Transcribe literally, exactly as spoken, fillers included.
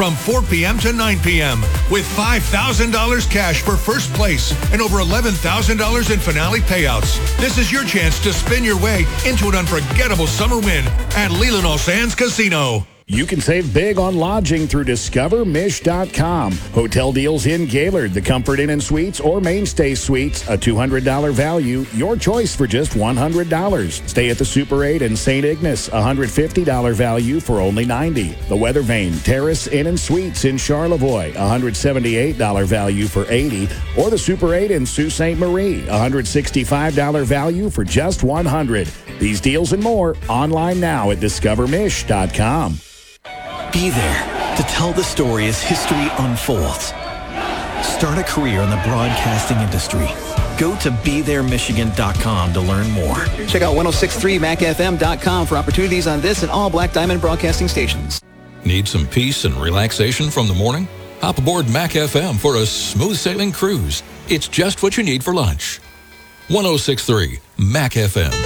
from four p.m. to nine p.m. with five thousand dollars cash for first place and over eleven thousand dollars in finale payouts. This is your chance to spin your way into an unforgettable summer win at Leland All Sands Casino. You can save big on lodging through discover mish dot com. Hotel deals in Gaylord, the Comfort Inn and Suites, or Mainstay Suites, a two hundred dollars value. Your choice for just one hundred dollars. Stay at the Super eight in Saint Ignace, a one hundred fifty dollars value for only ninety dollars. The Weather Vane Terrace Inn and Suites in Charlevoix, a one hundred seventy-eight dollars value for eighty dollars. Or the Super eight in Sault Ste. Marie, a one hundred sixty-five dollars value for just one hundred dollars. These deals and more online now at discover mish dot com. Be there to tell the story as history unfolds. Start a career in the broadcasting industry. Go to be there michigan dot com to learn more. Check out ten sixty-three mac f m dot com for opportunities on this and all Black Diamond broadcasting stations. Need some peace and relaxation from the morning? Hop aboard Mac F M for a smooth sailing cruise. It's just what you need for lunch. ten sixty-three Mac F M.